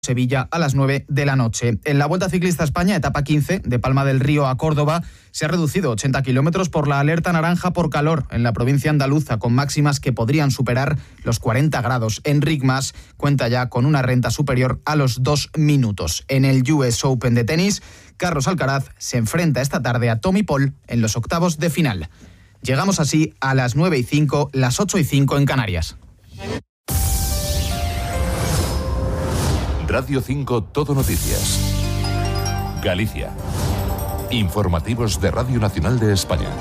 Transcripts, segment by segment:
Sevilla a las 9 de la noche. En la Vuelta Ciclista a España, etapa 15, de Palma del Río a Córdoba, se ha reducido 80 kilómetros por la alerta naranja por calor en la provincia andaluza, con máximas que podrían superar los 40 grados. Enric Mas cuenta ya con una renta superior a los 2 minutos. En el US Open de tenis, Carlos Alcaraz se enfrenta esta tarde a Tommy Paul en los octavos de final. Llegamos así a las 9:05, las 8:05 en Canarias. Radio 5 Todo Noticias. Galicia. Informativos de Radio Nacional de España.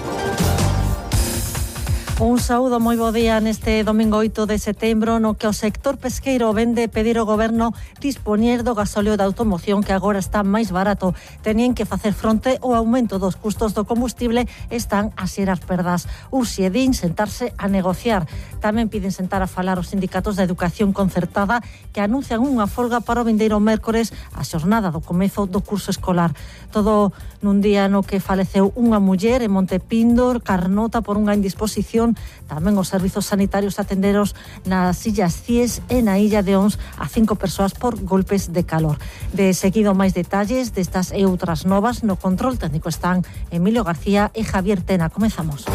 Un saúdo, moi bo día neste domingo 8 de setembro, no que o sector pesqueiro vende pedir ao goberno dispoñer do gasóleo de automoción, que agora está máis barato. Tenían que facer fronte ao aumento dos custos do combustible, están a ser as perdas. Urxe din sentarse a negociar. Tamén piden sentar a falar os sindicatos da educación concertada, que anuncian unha folga para o vindeiro mércores, a xornada do comezo do curso escolar. Todo nun día no que faleceu unha muller en Montepíndor, Carnota, por unha indisposición. Tamén os servizos sanitarios atenderos nas Illas Cies e na Illa de Ons a 5 persoas por golpes de calor. De seguido, máis detalles destas e outras novas. No control técnico están Emilio García e Javier Tena. Comezamos.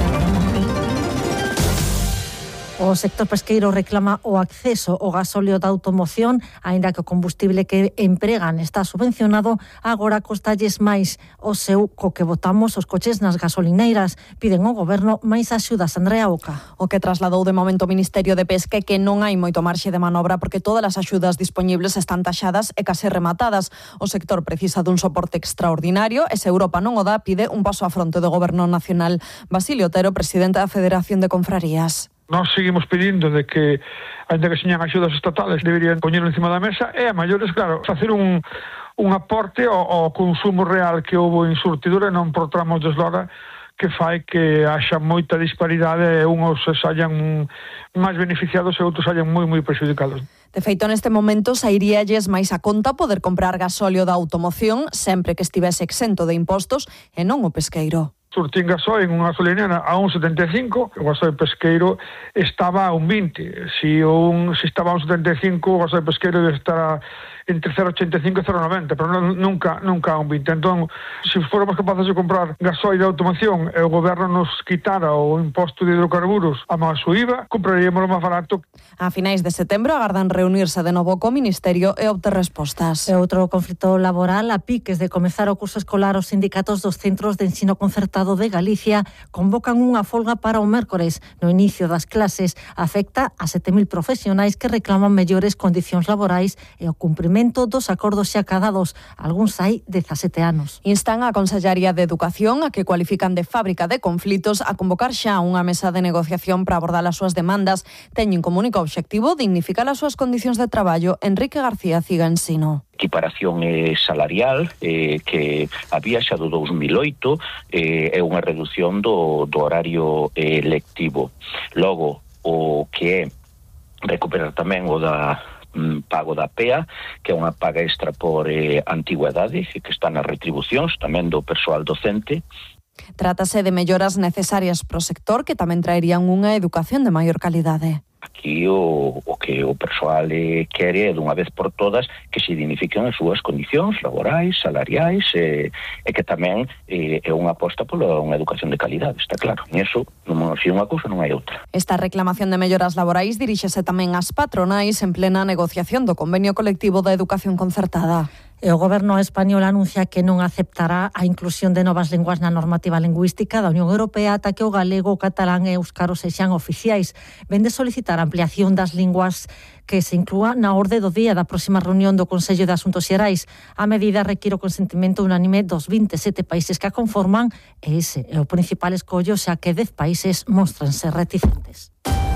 O sector pesqueiro reclama o acceso ao gasóleo da automoción, aínda que o combustible que empregan está subvencionado, agora costalles máis o seu co que botamos os coches nas gasolineiras. Piden ao goberno máis axudas. Andrea Oca. O que trasladou de momento o Ministerio de Pesca é que non hai moito marxe de manobra porque todas as axudas dispoñibles están taxadas e case rematadas. O sector precisa dun soporte extraordinario e se Europa non o dá, pide un paso á fronte do Goberno Nacional. Basilio Otero, presidente da Federación de Confrarías. Nós seguimos pedindo de que, ainda que señan axudas estatales, deberían poñerlo encima da mesa e a maiores, claro, facer un aporte ao consumo real que houve en surtidura e non por tramos de eslora, que fai que haxa moita disparidade e unhos saian máis beneficiados e outros saian moi prexudicados. De feito, neste momento sairíalles máis a conta poder comprar gasóleo da automoción sempre que estivese exento de impostos e non o pesqueiro. Surtín gasoil en unha gasolinera a 1,75, o gasoil pesqueiro estaba a 1,20. Se estaba a 1,75, o gasoil pesqueiro debe estar entre 0,85 e 0,90, pero nunca a 1,20. Entón, se fóramos capaces de comprar gasoil de automoción e o goberno nos quitara o imposto de hidrocarburos a máis o IVA, compraríamos o máis barato. A finais de setembro agardan reunirse de novo co Ministerio e obter respostas. E outro conflito laboral, a piques de comezar o curso escolar, os sindicatos dos centros de ensino concertado de Galicia convocan unha folga para o mércores. No inicio das clases afecta a 7.000 profesionais que reclaman mellores condicións laborais e o cumprimento dos acordos xa acadados, algúns hai 17 anos. Instan a Consellaría de Educación, a que cualifican de fábrica de conflitos, a convocar xa unha mesa de negociación para abordar as súas demandas. Teñen como único obxectivo dignificar as súas condicións de traballo. Enrique García Ciga Ensino. Equiparación salarial que había xa do 2008 é unha reducción do horario lectivo. Logo, o que é recuperar tamén o da pago da PEA, que é unha paga extra por antigüedade, que está nas retribucións tamén do persoal docente. Trátase de melloras necesarias pro sector que tamén traerían unha educación de maior calidade. Aquí o que o persoal quere é dunha vez por todas que se dignifiquen as súas condicións laborais, salariais e que tamén é unha aposta pola unha educación de calidade, está claro. E iso, se unha cousa non hai outra. Esta reclamación de melloras laborais diríxese tamén ás patronais en plena negociación do convenio colectivo da educación concertada. E o goberno español anuncia que non aceptará a inclusión de novas linguas na normativa lingüística da Unión Europea ata que o galego, o catalán e o éuscaro sexan oficiais. Vende solicitar a ampliación das linguas que se inclúa na orde do día da próxima reunión do Consello de Asuntos Xerais. A medida require o consentimento unánime dos 27 países que a conforman e ese é o principal escollo, xa que 10 países móstranse reticentes.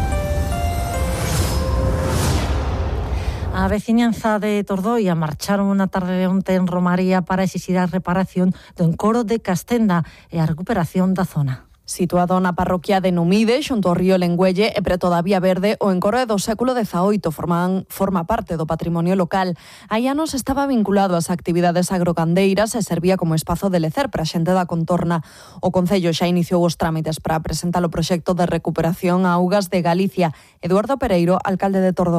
A veciñanza de Tordoia marcharon unha tarde de onte en Romaría para exixir a reparación do encoro de Castenda e a recuperación da zona. Situado na parroquia de Numide, xunto ao río Lengüelle e preto da Vía Verde, o encoro é do século XVIII, forma parte do patrimonio local. Hai anos estaba vinculado ás actividades agrogandeiras e servía como espazo de lecer para a xente da contorna. O Concello xa iniciou os trámites para presentar o proxecto de recuperación a augas de Galicia. Eduardo Pereiro, alcalde de Tordoia.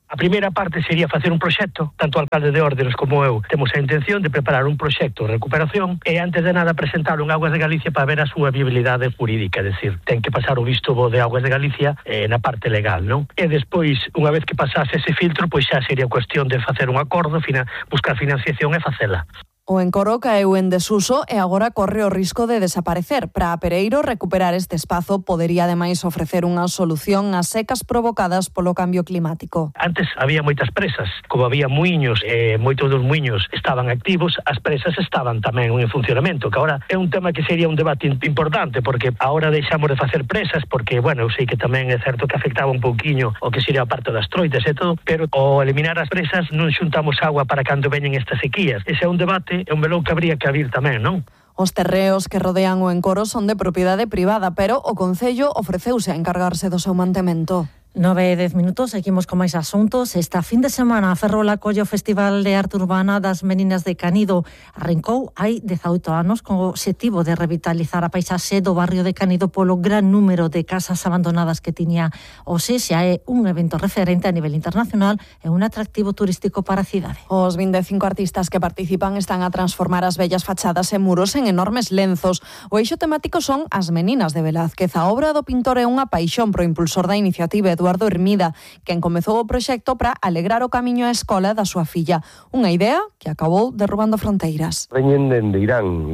A primeira parte sería facer un proxecto, tanto o alcalde de Ordenes como eu temos a intención de preparar un proxecto de recuperación e antes de nada presentalo en Augas de Galicia para ver a súa viabilidade jurídica, é dicir, ten que pasar o visto bo de Augas de Galicia na parte legal, non? E despois, unha vez que pasase ese filtro, pois xa sería cuestión de facer un acordo, buscar financiación e facela. O encoro caeu en desuso e agora corre o risco de desaparecer. Para Pereiro, recuperar este espazo podería ademais ofrecer unha solución ás secas provocadas polo cambio climático. Antes había moitas presas, como había muiños e moitos dos muiños estaban activos, as presas estaban tamén en funcionamento, que agora é un tema que sería un debate importante, porque agora deixamos de facer presas, porque, bueno, eu sei que tamén é certo que afectaba un pouquiño o que sería a parte das troitas e todo, pero ao eliminar as presas non xuntamos agua para cando veñen estas sequías. Ese é un debate, é un melón que habría que abrir tamén, non? Os terreos que rodean o encoro son de propiedade privada, pero o Concello ofreceuse a encargarse do seu mantemento. 9:10 minutos, seguimos con máis asuntos. Esta fin de semana a Ferrol acolle o Festival de Arte Urbana das Meninas de Canido. Arrancou hai 18 anos con o obxectivo de revitalizar a paisaxe do barrio de Canido polo gran número de casas abandonadas que tiña. Hoxe xa é un evento referente a nivel internacional e un atractivo turístico para a cidade. Os 25 artistas que participan están a transformar as bellas fachadas e muros en enormes lenzos. O eixo temático son as Meninas de Velázquez. A obra do pintor é unha paixón pro impulsor da iniciativa Eduardo Hermida, quen comezou o proxecto para alegrar o camiño á escola da súa filla. Unha idea que acabou derrubando fronteiras. Veñen dende Irán,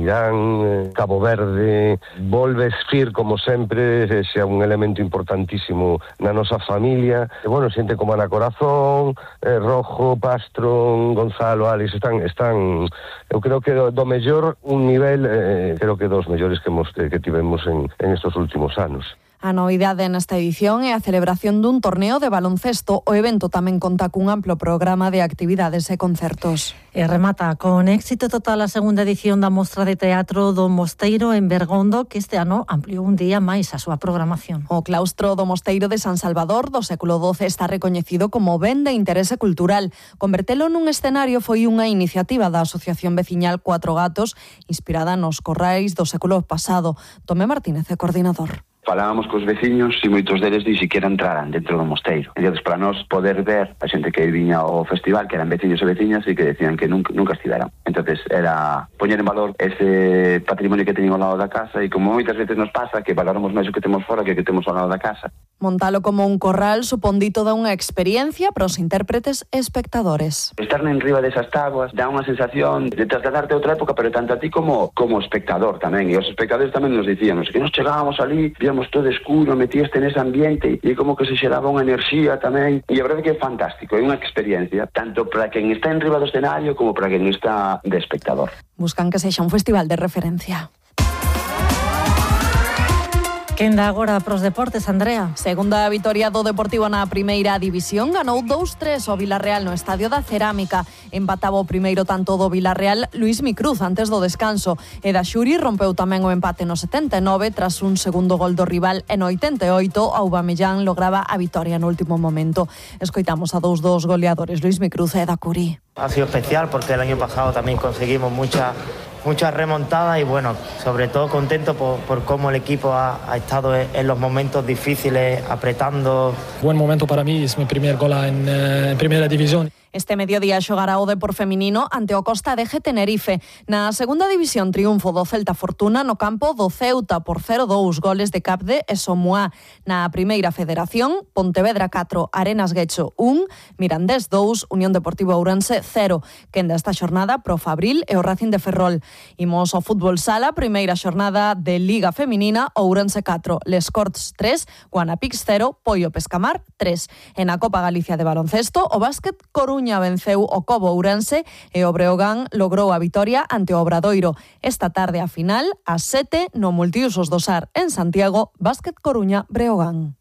Cabo Verde, volve Esfir, como sempre, xa un elemento importantísimo na nosa familia. E, bueno, xente como Ana Corazón, Rojo, Pastron, Gonzalo, Alex, están eu creo que do mellor un nivel, creo que dos mellores que tivemos en estos últimos anos. A novidade nesta edición é a celebración dun torneo de baloncesto. O evento tamén conta cun amplo programa de actividades e concertos. E remata con éxito total a segunda edición da Mostra de Teatro do Mosteiro en Bergondo, que este ano ampliou un día máis a súa programación. O claustro do Mosteiro de San Salvador do século XII está recoñecido como ben de interese cultural. Convertelo nun escenario foi unha iniciativa da Asociación Veciñal Cuatro Gatos, inspirada nos corrais do século pasado. Tomé Martínez, coordinador. Falábamos cos veciños e moitos deles ni siquiera entraran dentro do mosteiro. Entonces, para nós poder ver a xente que viña ao festival, que eran veciños e veciñas e que decían que nunca estiveran. Entonces, era poñer en valor ese patrimonio que teñen ao lado da casa e como moitas veces nos pasa que valoramos máis o que temos fora que o que temos ao lado da casa. Montalo como un corral supón toda unha experiencia para os intérpretes e espectadores. Estar en riba desas táboas dá unha sensación de trasladarte a outra época, pero tanto a ti como espectador tamén. E os espectadores tamén nos dicíamos que nos chegábamos ali, víamos todo escuro, metíaste nese ambiente e como que se xeraba unha enerxía tamén. E a verdade que é fantástico, é unha experiencia tanto para quen está en riba do escenario como para quen está de espectador. Buscan que sexa un festival de referencia. Quenda agora pros deportes, Andrea. Segunda vitoria do Deportivo na primeira división, ganou 2-3 o Vilarreal no Estadio da Cerámica. Empataba o primeiro tanto do Vilarreal Luís Micruz antes do descanso. E da Xuri rompeu tamén o empate no 79 tras un segundo gol do rival e no 88 Aubameyang lograba a vitoria no último momento. Escoitamos a dous dos goleadores, Luís Micruz e da Curi. Ha sido especial porque el año pasado también conseguimos mucha remontada y bueno, sobre todo contento por cómo el equipo ha estado en los momentos difíciles, apretando. Buen momento para mí, es mi primer gol en primera división. Este mediodía xogará o Depor feminino ante o Costa de Tenerife. Na segunda división, triunfo do Celta Fortuna no campo do Ceuta por 0-2, goles de Capde e Somuá. Na primeira federación, Pontevedra 4, Arenas Guecho 1, Mirandés 2, Unión Deportiva Ourense 0. Quenda esta xornada pro Fabril e o Racing de Ferrol. Imos ao fútbol sala, primeira xornada de Liga Feminina, Ourense 4, Les Corts 3, Guanapix 0, Poio Pescamar 3. En a Copa Galicia de baloncesto, o básquet Coruña venceu o Cobo Ourense e o Breogán logrou a vitoria ante o Obradoiro. Esta tarde a final, ás 7, no Multiusos do Sar en Santiago, Básquet Coruña Breogán.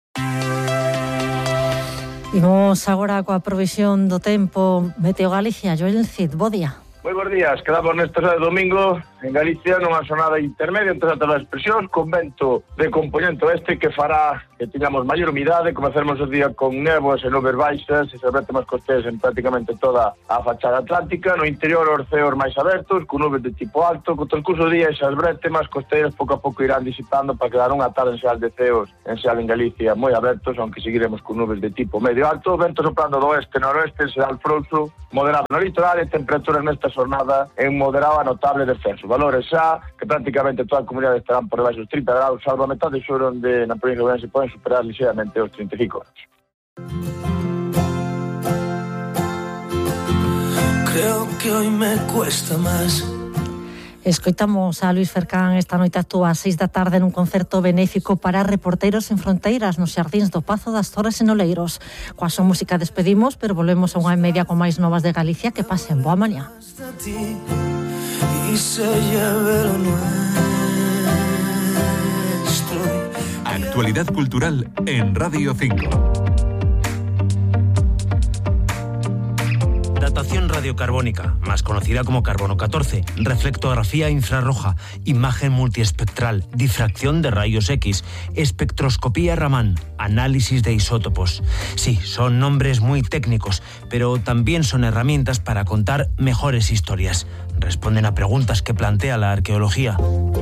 Imos agora coa provisión do tempo Meteo Galicia. Joel Cid, bo día. Moi bons días, quedamos neste sábado domingo en Galicia nunha xornada intermedia entre as expresións, con vento de componente oeste que fará que teñamos maior humidade, comezaremos o día con néboas e nubes baixas e se bretemas costeiras en prácticamente toda a fachada atlántica, no interior os ceos máis abertos, con nubes de tipo alto, co transcurso do día esas bretemas costeiras pouco a pouco irán disipando para quedar unha tarde en xeral de ceos en xeral en Galicia moi abertos, aunque seguiremos con nubes de tipo medio alto, vento soprando do oeste-noroeste, xeral frouxo, moderado no litoral e temperaturas nesta xornada en moderado a notable descenso. Valores xa que prácticamente toda a comunidade estarán por debaixo dos 30 graus, salvo a metade sur onde na provincia de Ourense poden superar ligeramente os 35 graus. Creo que hoy me cuesta máis. Escoitamos a Luís Fercán esta noite actúa ás 6 da tarde nun concerto benéfico para Reporteros en Fronteiras nos xardíns do Pazo das Torres en Oleiros. Coa súa música despedimos, pero volvemos a 1:30 con máis novas de Galicia. Que pasen boa mañá. Actualidad cultural en Radio 5. Datación radiocarbónica, más conocida como carbono 14, reflectografía infrarroja, imagen multiespectral, difracción de rayos X, espectroscopía Raman, análisis de isótopos. Sí, son nombres muy técnicos, pero también son herramientas para contar mejores historias. Responden a preguntas que plantea la arqueología.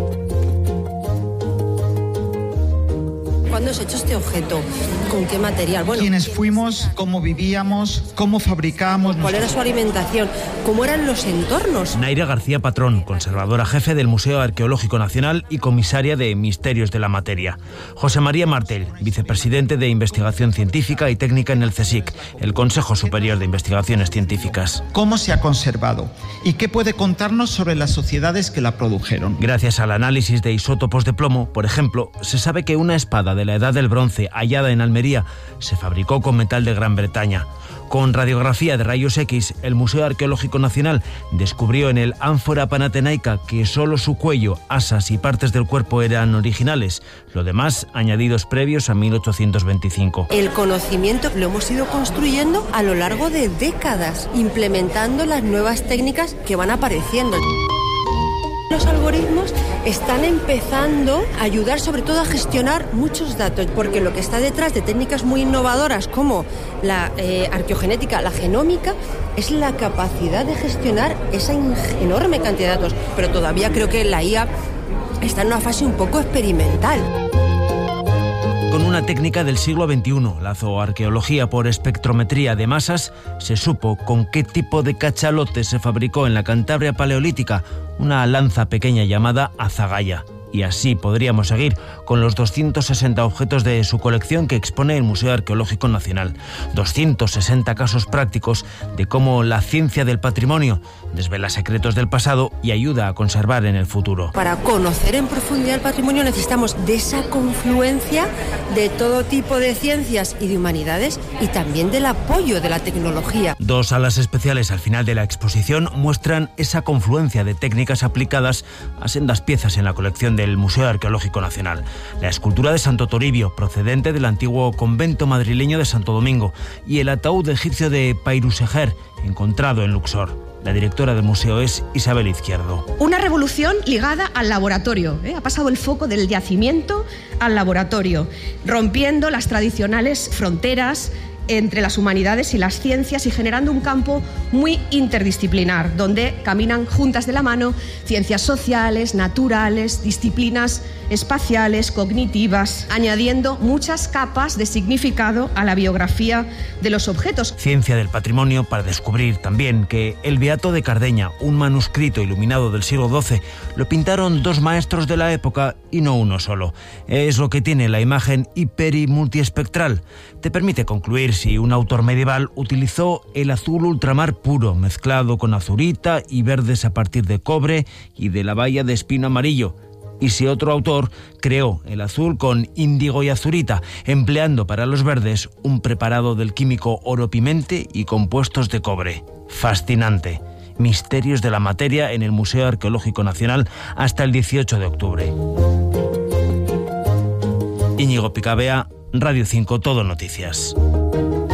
¿Cuándo has hecho este objeto? ¿Con qué material? Bueno, ¿quiénes fuimos? ¿Cómo vivíamos? ¿Cómo fabricábamos? ¿Cuál era su alimentación? ¿Cómo eran los entornos? Naira García Patrón, conservadora jefe del Museo Arqueológico Nacional y comisaria de Misterios de la Materia. José María Martel, vicepresidente de Investigación Científica y Técnica en el CSIC, el Consejo Superior de Investigaciones Científicas. ¿Cómo se ha conservado? ¿Y qué puede contarnos sobre las sociedades que la produjeron? Gracias al análisis de isótopos de plomo, por ejemplo, se sabe que una espada de la Edad del Bronce hallada en Almería se fabricó con metal de Gran Bretaña. Con radiografía de rayos X, el Museo Arqueológico Nacional descubrió en el ánfora panatenaica que solo su cuello, asas y partes del cuerpo eran originales, lo demás añadidos previos a 1825. El conocimiento lo hemos ido construyendo a lo largo de décadas, implementando las nuevas técnicas que van apareciendo. Los algoritmos están empezando a ayudar sobre todo a gestionar muchos datos, porque lo que está detrás de técnicas muy innovadoras como la arqueogenética, la genómica, es la capacidad de gestionar esa enorme cantidad de datos. Pero todavía creo que la IA está en una fase un poco experimental. Con una técnica del siglo XXI, la zooarqueología por espectrometría de masas, se supo con qué tipo de cachalote se fabricó en la Cantabria paleolítica una lanza pequeña llamada azagaya. Y así podríamos seguir con los 260 objetos de su colección que expone el Museo Arqueológico Nacional. 260 casos prácticos de cómo la ciencia del patrimonio desvela secretos del pasado y ayuda a conservar en el futuro. Para conocer en profundidad el patrimonio necesitamos de esa confluencia de todo tipo de ciencias y de humanidades y también del apoyo de la tecnología. 2 salas especiales al final de la exposición muestran esa confluencia de técnicas aplicadas a sendas piezas en la colección del Museo Arqueológico Nacional. La escultura de Santo Toribio, procedente del antiguo convento madrileño de Santo Domingo, y el ataúd egipcio de Pairusejer, encontrado en Luxor. La directora del museo es Isabel Izquierdo. Una revolución ligada al laboratorio. Ha pasado el foco del yacimiento al laboratorio, rompiendo las tradicionales fronteras entre las humanidades y las ciencias y generando un campo muy interdisciplinar, donde caminan juntas de la mano ciencias sociales, naturales, disciplinas espaciales, cognitivas, añadiendo muchas capas de significado a la biografía de los objetos. Ciencia del patrimonio para descubrir también que el Beato de Cardeña, un manuscrito iluminado del siglo XII, lo pintaron 2 maestros de la época y no uno solo. Es lo que tiene la imagen hiper y multiespectral. Te permite concluir si un autor medieval utilizó el azul ultramar puro, mezclado con azurita y verdes a partir de cobre y de la baya de espino amarillo, y si otro autor creó el azul con índigo y azurita, empleando para los verdes un preparado del químico oro-pimente y compuestos de cobre. Fascinante. Misterios de la materia en el Museo Arqueológico Nacional hasta el 18 de octubre. Íñigo Picabea, Radio 5, Todo Noticias.